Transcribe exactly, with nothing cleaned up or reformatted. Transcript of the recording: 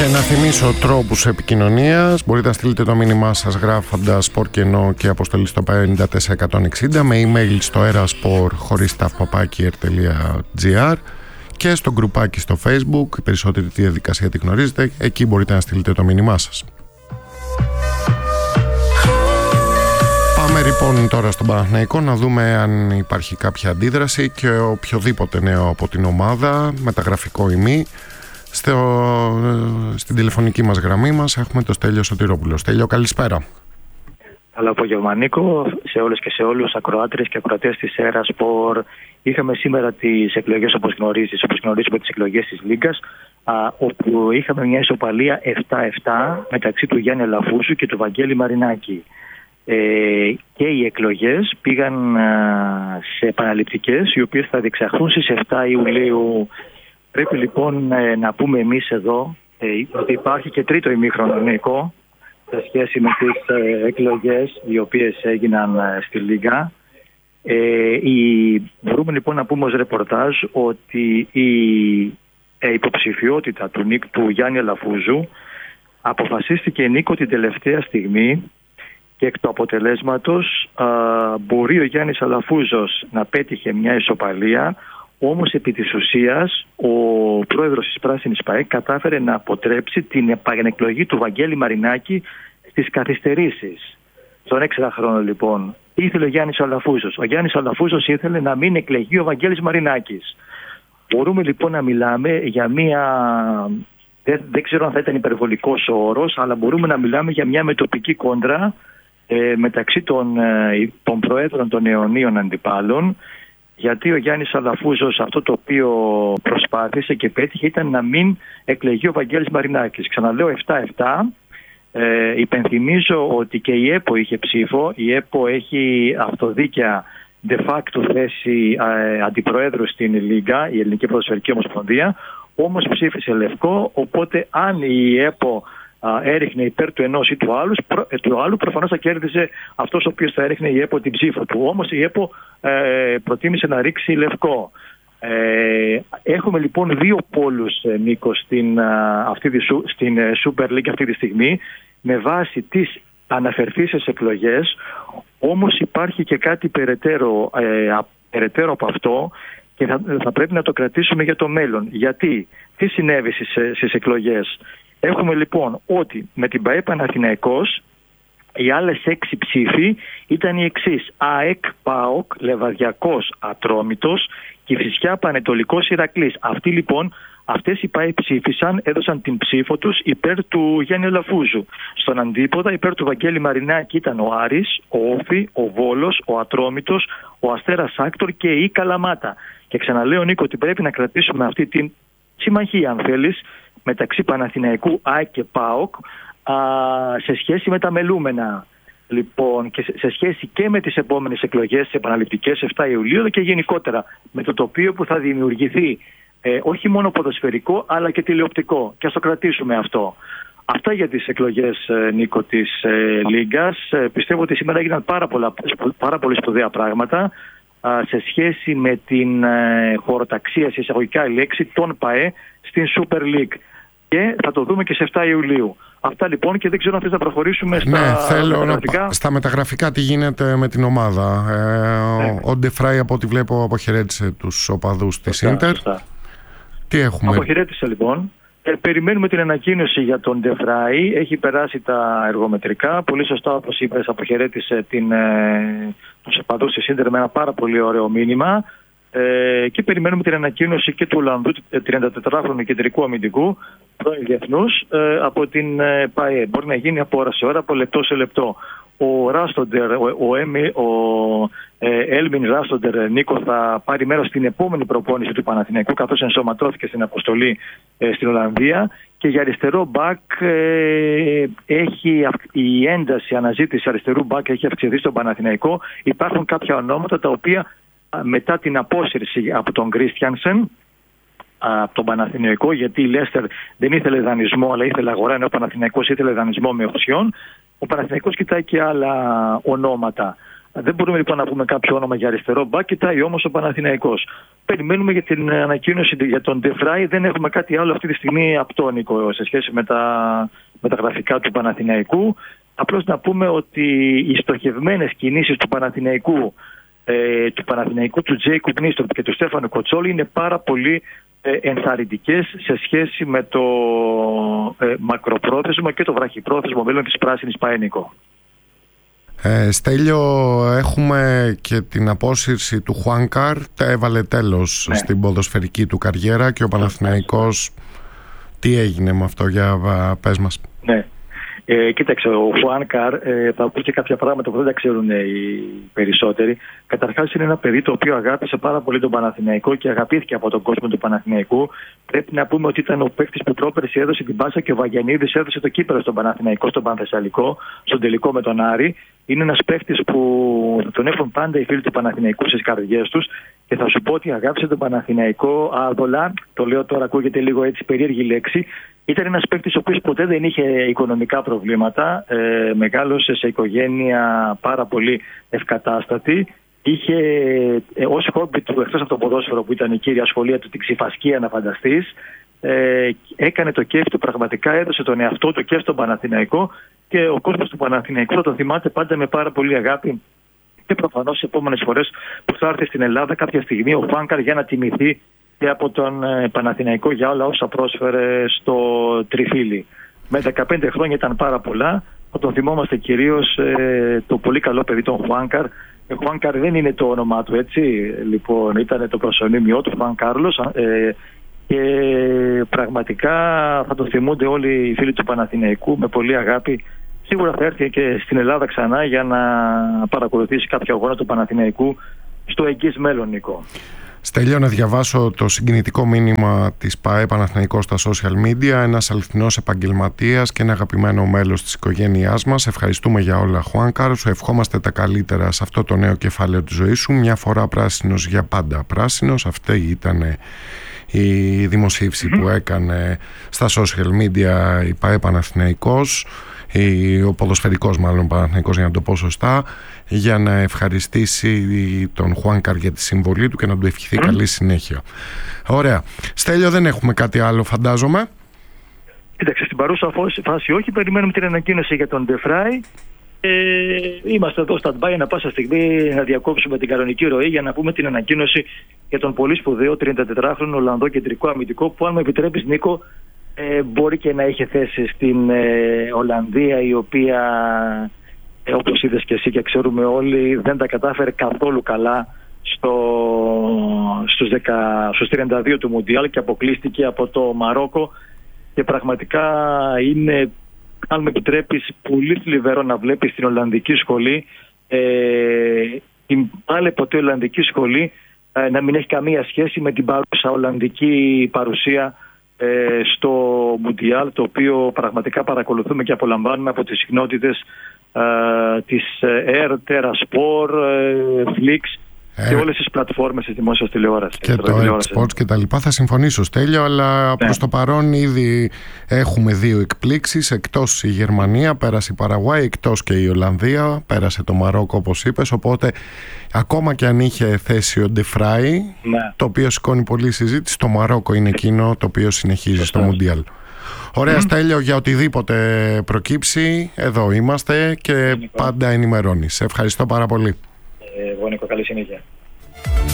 Και να θυμίσω τρόπους επικοινωνίας. Μπορείτε να στείλετε το μήνυμά σας γράφοντας σπορ κενό και αποστολή στο πενήντα τέσσερα εκατόν εξήντα, με email στο eraspor χωρίς ταυπαπάκι ερ τελεία τζι άρ και στο γκρουπάκι στο Facebook. Η περισσότερη τη διαδικασία τη γνωρίζετε. Εκεί μπορείτε να στείλετε το μήνυμά σας. Πάμε λοιπόν τώρα στον Παναθηναϊκό να δούμε αν υπάρχει κάποια αντίδραση και οποιοδήποτε νέο από την ομάδα, μεταγραφικό ή μη. Στο, στην τηλεφωνική μας γραμμή μας έχουμε το Στέλιο Σωτηρόπουλο. Στέλιο, καλησπέρα. Καλό απόγευμα, Νίκο, σε όλες και σε όλους, ακροάτρες και ακροατές της Eraspor. Είχαμε σήμερα τις εκλογές, όπως γνωρίζεις, όπως γνωρίζουμε τις εκλογές της Λίγκας, α, όπου είχαμε μια ισοπαλία επτά επτά μεταξύ του Γιάννη Αλαφούζου και του Βαγγέλη Μαρινάκη. Ε, και οι εκλογές πήγαν α, σε επαναληπτικές, οι οποίες θα διεξαχθούν στις επτά Ιουλίου. Πρέπει λοιπόν ε, να πούμε εμείς εδώ ε, ότι υπάρχει και τρίτο ημίχρονο, Νίκο, σε σχέση με τις ε, εκλογές οι οποίες έγιναν ε, στη Λίγκα. Ε, η, μπορούμε λοιπόν να πούμε ως ρεπορτάζ ότι η ε, υποψηφιότητα του, του Γιάννη Αλαφούζου αποφασίστηκε, Νίκο, την τελευταία στιγμή και εκ του αποτελέσματος α, μπορεί ο Γιάννης Αλαφούζος να πέτυχε μια ισοπαλία. Όμως επί της ουσίας ο πρόεδρος της Πράσινης ΠΑΕΚ κατάφερε να αποτρέψει την επανεκλογή του Βαγγέλη Μαρινάκη στις καθυστερήσεις. Στον έξι χρόνο λοιπόν ήθελε ο Γιάννης Αλαφούζος. Ο Γιάννης Αλαφούζος ήθελε να μην εκλεγεί ο Βαγγέλης Μαρινάκης. Μπορούμε λοιπόν να μιλάμε για μια... Δεν, δεν ξέρω αν θα ήταν υπερβολικός ο όρος, αλλά μπορούμε να μιλάμε για μια μετοπική κόντρα ε, μεταξύ των, ε, των προέδρων των αιωνίων αντιπάλων. Γιατί ο Γιάννης Αλαφούζος αυτό το οποίο προσπάθησε και πέτυχε ήταν να μην εκλεγεί ο Βαγγέλης Μαρινάκης. Ξαναλέω επτά επτά. Ε, υπενθυμίζω ότι και η ΕΠΟ είχε ψήφο. Η ΕΠΟ έχει αυτοδίκαια de facto θέση ε, αντιπροέδρου στην Λίγκα, η Ελληνική Ποδοσφαιρική Ομοσπονδία. Όμως ψήφισε λευκό, οπότε αν η ΕΠΟ έριχνε υπέρ του ενός ή του άλλου, του άλλου προφανώς θα κέρδιζε αυτός ο οποίος θα έριχνε η ΕΠΟ την ψήφο του. Όμως η ΕΠΟ ε, προτίμησε να ρίξει λευκό. Ε, έχουμε λοιπόν δύο πόλους, ε, Νίκο, στην, α, αυτή τη, στην ε, Super League αυτή τη στιγμή, με βάση τις αναφερθήσεις εκλογές. Όμως υπάρχει και κάτι περαιτέρω, ε, α, περαιτέρω από αυτό και θα, θα πρέπει να το κρατήσουμε για το μέλλον. Γιατί, τι συνέβη στις, στις εκλογές. Έχουμε λοιπόν ότι με την ΠΑΕ Παναθηναϊκός οι άλλες έξι ψήφοι ήταν οι εξής: ΑΕΚ, ΠΑΟΚ, Λεβαδιακός, Ατρόμητος, Κηφισιά, Πανετολικός, Ηρακλής. Αυτοί λοιπόν, αυτές οι ΠΑΕ ψήφισαν, έδωσαν την ψήφο τους υπέρ του Γιάννη Αλαφούζου. Στον αντίποδα υπέρ του Βαγγέλη Μαρινάκη ήταν ο Άρης, ο Όφη, ο Βόλος, ο Ατρόμητος, ο Αστέρας Άκτορ και η Καλαμάτα. Και ξαναλέω, Νίκο, ότι πρέπει να κρατήσουμε αυτή την συμμαχία, αν θέλεις, μεταξύ Παναθηναϊκού, ΑΕΚ και ΠΑΟΚ α, σε σχέση με τα μελούμενα. Λοιπόν, και σε, σε σχέση και με τις επόμενες εκλογές, τις επαναληπτικές επτά Ιουλίου, και γενικότερα με το τοπίο που θα δημιουργηθεί ε, όχι μόνο ποδοσφαιρικό αλλά και τηλεοπτικό. Και ας το κρατήσουμε αυτό. Αυτά για τις εκλογές, ε, Νίκο, της ε, Λίγκας. Ε, πιστεύω ότι σήμερα έγιναν πάρα, πολλά, πάρα πολύ σπουδαία πράγματα α, σε σχέση με την ε, χωροταξία, σε εισαγωγικά η λέξη, των ΠΑΕ στην Super League. Και θα το δούμε και σε επτά Ιουλίου. Αυτά λοιπόν, και δεν ξέρω αν θες να προχωρήσουμε στα ναι, θέλω μεταγραφικά. Να, στα μεταγραφικά τι γίνεται με την ομάδα. Ε, ναι. Ο Ντεφράι, από ό,τι βλέπω, αποχαιρέτησε τους οπαδούς της Ίντερ. Τι έχουμε. Αποχαιρέτησε λοιπόν. Ε, περιμένουμε την ανακοίνωση για τον Ντεφράι. Έχει περάσει τα εργομετρικά. Πολύ σωστά, όπως είπες, αποχαιρέτησε την, ε, τους οπαδούς της Ίντερ με ένα πάρα πολύ ωραίο μήνυμα. Ε, και περιμένουμε την ανακοίνωση και του Ολλανδού τριαντατετράχρονου κεντρικού αμυντικού πρώην διεθνούς ε, από την ε, ΠΑΕ. Μπορεί να γίνει από ώρα σε ώρα, από λεπτό σε λεπτό. Ο Ράστοντερ, ο, ο, ο ε, Έλμιν Ράστοντερ, Νίκο, θα πάρει μέρος στην επόμενη προπόνηση του Παναθηναϊκού, καθώς ενσωματώθηκε στην αποστολή ε, στην Ολλανδία. Και για αριστερό μπακ ε, έχει η ένταση αναζήτηση αριστερού μπακ έχει αυξηθεί στον Παναθηναϊκό. Υπάρχουν κάποια ονόματα τα οποία μετά την απόσυρση από τον Κρίστιανσεν από τον Παναθηναϊκό, γιατί η Λέστερ δεν ήθελε δανεισμό αλλά ήθελε αγορά, ενώ ο Παναθηναϊκός ήθελε δανεισμό με οσιόν, ο Παναθηναϊκός κοιτάει και άλλα ονόματα. Δεν μπορούμε λοιπόν να πούμε κάποιο όνομα για αριστερό μπακ, κοιτάει όμως ο Παναθηναϊκός. Περιμένουμε για την ανακοίνωση για τον De Vrij. Δεν έχουμε κάτι άλλο αυτή τη στιγμή απτό, Νίκο, σε σχέση με τα, με τα γραφικά του Παναθηναϊκού. Απλώς να πούμε ότι οι στοχευμένες κινήσεις του Παναθηναϊκού, ε, του Παναθηναϊκού, του Τζέικομπ Νίστροπ και του Στέφανου Κοτσόλη είναι πάρα πολύ ε, ενθαρρυντικές σε σχέση με το ε, μακροπρόθεσμο και το βραχυπρόθεσμο μέλλον της πράσινης ΠΑΕ, Νίκο. Ε, Στέλιο, έχουμε και την απόσυρση του Χουάνκαρ. Τα έβαλε τέλος, ναι, στην ποδοσφαιρική του καριέρα και ο Παναθηναϊκός. Τι έγινε με αυτό, για πες μας. Ναι. Ε, κοίταξε, ο Χουάνκαρ ε, θα πει και κάποια πράγματα που δεν τα ξέρουν οι περισσότεροι. Καταρχάς, είναι ένα παιδί το οποίο αγάπησε πάρα πολύ τον Παναθηναϊκό και αγαπήθηκε από τον κόσμο του Παναθηναϊκού. Πρέπει να πούμε ότι ήταν ο παίκτης που πρόπερση έδωσε την πάσα και ο Βαγιανίδης έδωσε το κύπελλο στον Παναθηναϊκό, στον Πανθεσσαλικό, στον τελικό με τον Άρη. Είναι ένας παίκτης που τον έχουν πάντα οι φίλοι του Παναθηναϊκού στις καρδιές τους και θα σου πω ότι αγάπησε τον Παναθηναϊκό άδολα. Το λέω τώρα, ακούγεται λίγο έτσι περίεργη λέξη. Ήταν ένας παίκτης ο οποίος ποτέ δεν είχε οικονομικά προβλήματα. Ε, μεγάλωσε σε οικογένεια πάρα πολύ ευκατάστατη. Είχε ε, ως χόμπι του, εκτός από το ποδόσφαιρο που ήταν η κύρια σχολεία του, την ξυφασκία, να φανταστείς. Ε, έκανε το κέφι του πραγματικά, έδωσε τον εαυτό του και στον Παναθηναϊκό και ο κόσμος του Παναθηναϊκού θα τον θυμάται πάντα με πάρα πολύ αγάπη. Και προφανώς τις επόμενες φορές που θα έρθει στην Ελλάδα κάποια στιγμή ο Χουάνκαρ για να τιμηθεί και από τον Παναθηναϊκό για όλα όσα πρόσφερε στο τριφύλι. Με δεκαπέντε χρόνια ήταν πάρα πολλά. Θα τον θυμόμαστε κυρίως ε, το πολύ καλό παιδί τον Χουάνκαρ. Ο Χουάνκαρ δεν είναι το όνομά του, έτσι. Λοιπόν, ήταν το προσωνύμιό του, Χουάν Κάρλος. Ε, και πραγματικά θα τον θυμούνται όλοι οι φίλοι του Παναθηναϊκού με πολύ αγάπη. Σίγουρα θα έρθει και στην Ελλάδα ξανά για να παρακολουθήσει κάποια αγώνα του Παναθηναϊκού στο εγγύς μέλλον, Νίκο. Στέλιο, να διαβάσω το συγκινητικό μήνυμα της ΠΑΕ Παναθηναϊκός στα social media. Ένας αληθινός επαγγελματίας και ένα αγαπημένο μέλος της οικογένειάς μας. Ευχαριστούμε για όλα, Χουάνκαρ. Σου ευχόμαστε τα καλύτερα σε αυτό το νέο κεφάλαιο της ζωής σου. Μια φορά πράσινος, για πάντα πράσινος. Αυτή ήταν η δημοσίευση mm-hmm. που έκανε στα social media η ΠΑΕ Παναθηναϊκός, ο ποδοσφαιρικός μάλλον Παναθηναϊκός, για να το πω σωστά, για να ευχαριστήσει τον Χουάνκαρ για τη συμβολή του και να του ευχηθεί mm. καλή συνέχεια. Ωραία. Στέλιο, δεν έχουμε κάτι άλλο, φαντάζομαι. Κοίταξε, στην παρούσα φάση όχι, περιμένουμε την ανακοίνωση για τον De Vrij. Ε, είμαστε εδώ stand-by ανά πάσα στιγμή να διακόψουμε την κανονική ροή για να πούμε την ανακοίνωση για τον πολύ σπουδαίο τριντατετράχρονο Ολλανδό κεντρικό αμυντικό που, αν με επιτρέπεις, Νίκο, ε, μπορεί και να είχε θέση στην ε, Ολλανδία, η οποία ε, όπως είδες και εσύ και ξέρουμε όλοι, δεν τα κατάφερε καθόλου καλά στο, στους, δέκα, στους τριάντα δύο του Μουντιάλ και αποκλείστηκε από το Μαρόκο και πραγματικά είναι, αν με επιτρέπεις, πολύ θλιβερό να βλέπεις την Ολλανδική σχολή, ε, την πάλι ποτέ Ολλανδική σχολή ε, να μην έχει καμία σχέση με την παρούσα Ολλανδική παρουσία ε, στο Μουντιάλ, το οποίο πραγματικά παρακολουθούμε και απολαμβάνουμε από τις συχνότητες ε, της Air, Terra Sport, ε, Flix και όλες τις πλατφόρμες της δημόσιας τηλεόρασης. Και το Sports και τα λοιπά. Θα συμφωνήσω, Στέλιο, αλλά ναι, προς το παρόν ήδη έχουμε δύο εκπλήξεις. Εκτός η Γερμανία, πέρασε η Παραγουάη, εκτός και η Ολλανδία, πέρασε το Μαρόκο όπως είπες. Οπότε ακόμα και αν είχε θέση ο De Vrij, ναι, το οποίο σηκώνει πολλή συζήτηση, το Μαρόκο είναι εκείνο το οποίο συνεχίζει στο Μουντιάλ. Ωραία, mm. Στέλιο, για οτιδήποτε προκύψει, εδώ είμαστε και πάντα ενημερώνεις. Σε ευχαριστώ πάρα πολύ. Εγώ, Νίκο, καλή συνέχεια.